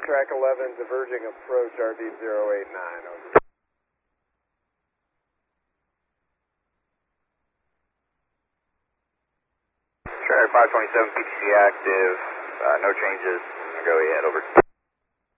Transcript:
track 11, diverging approach RB089. Over. Track 527 PTC active, no changes, go ahead, over.